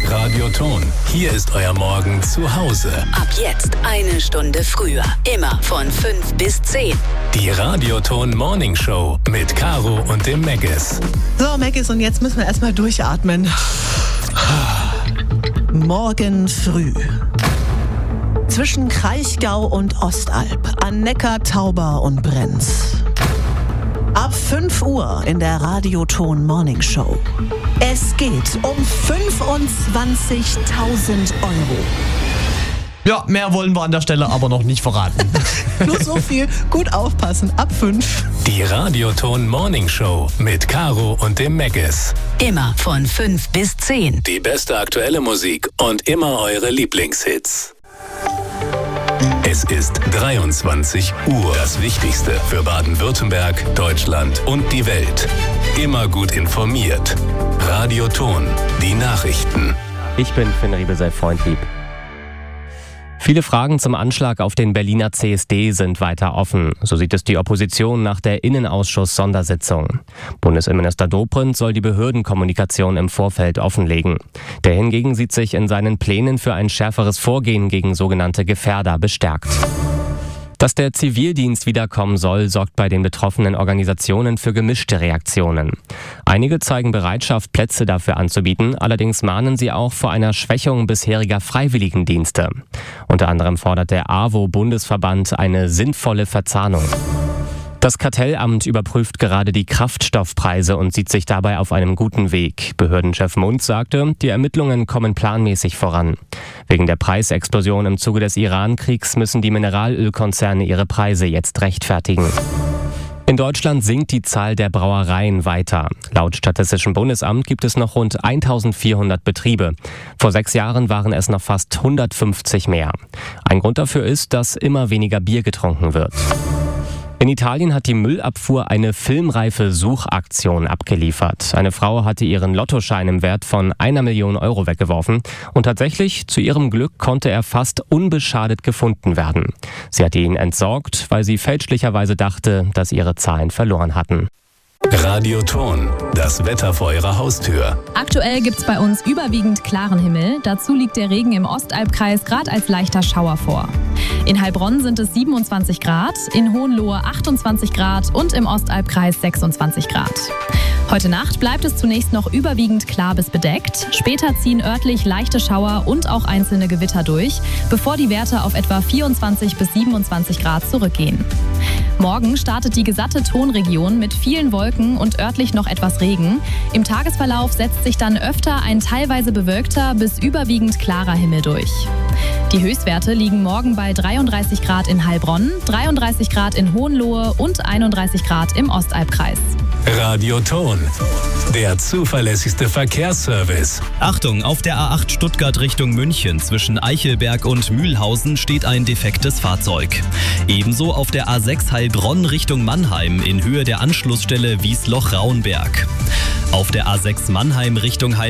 Radioton. Hier ist euer Morgen zu Hause. Ab jetzt 1 Stunde früher. Immer von 5 bis 10. Die Radioton Morning Show mit Caro und dem Meggis. So, Meggis, und jetzt müssen wir erstmal durchatmen. Morgen früh. Zwischen Kraichgau und Ostalb, an Neckar, Tauber und Brenz. Ab 5 Uhr in der Radioton Morning Show. Es geht um 25.000 Euro. Ja, mehr wollen wir an der Stelle aber noch nicht verraten. Nur so viel, gut aufpassen, ab 5. Die Radioton Morning Show mit Caro und dem Meggis. Immer von 5 bis 10. Die beste aktuelle Musik und immer eure Lieblingshits. Es ist 23 Uhr. Das Wichtigste für Baden-Württemberg, Deutschland und die Welt. Immer gut informiert. Radioton, die Nachrichten. Ich bin Finn Riebesell-Freundlieb. Viele Fragen zum Anschlag auf den Berliner CSD sind weiter offen. So sieht es die Opposition nach der Innenausschuss-Sondersitzung. Bundesinnenminister Dobrindt soll die Behördenkommunikation im Vorfeld offenlegen. Der hingegen sieht sich in seinen Plänen für ein schärferes Vorgehen gegen sogenannte Gefährder bestärkt. Dass der Zivildienst wiederkommen soll, sorgt bei den betroffenen Organisationen für gemischte Reaktionen. Einige zeigen Bereitschaft, Plätze dafür anzubieten, allerdings mahnen sie auch vor einer Schwächung bisheriger Freiwilligendienste. Unter anderem fordert der AWO-Bundesverband eine sinnvolle Verzahnung. Das Kartellamt überprüft gerade die Kraftstoffpreise und sieht sich dabei auf einem guten Weg. Behördenchef Munz sagte, die Ermittlungen kommen planmäßig voran. Wegen der Preisexplosion im Zuge des Iran-Kriegs müssen die Mineralölkonzerne ihre Preise jetzt rechtfertigen. In Deutschland sinkt die Zahl der Brauereien weiter. Laut Statistischem Bundesamt gibt es noch rund 1400 Betriebe. Vor 6 Jahren waren es noch fast 150 mehr. Ein Grund dafür ist, dass immer weniger Bier getrunken wird. In Italien hat die Müllabfuhr eine filmreife Suchaktion abgeliefert. Eine Frau hatte ihren Lottoschein im Wert von 1 Million Euro weggeworfen und tatsächlich, zu ihrem Glück, konnte er fast unbeschadet gefunden werden. Sie hatte ihn entsorgt, weil sie fälschlicherweise dachte, dass ihre Zahlen verloren hatten. Radioton, das Wetter vor eurer Haustür. Aktuell gibt's bei uns überwiegend klaren Himmel. Dazu liegt der Regen im Ostalbkreis gerade als leichter Schauer vor. In Heilbronn sind es 27 Grad, in Hohenlohe 28 Grad und im Ostalbkreis 26 Grad. Heute Nacht bleibt es zunächst noch überwiegend klar bis bedeckt. Später ziehen örtlich leichte Schauer und auch einzelne Gewitter durch, bevor die Werte auf etwa 24 bis 27 Grad zurückgehen. Morgen startet die gesatte Tonregion mit vielen Wolken und örtlich noch etwas Regen. Im Tagesverlauf setzt sich dann öfter ein teilweise bewölkter bis überwiegend klarer Himmel durch. Die Höchstwerte liegen morgen bei 33 Grad in Heilbronn, 33 Grad in Hohenlohe und 31 Grad im Ostalbkreis. Radioton, der zuverlässigste Verkehrsservice. Achtung, auf der A8 Stuttgart Richtung München zwischen Eichelberg und Mühlhausen steht ein defektes Fahrzeug. Ebenso auf der A6 Heilbronn Richtung Mannheim in Höhe der Anschlussstelle Wiesloch-Raunberg. Auf der A6 Mannheim Richtung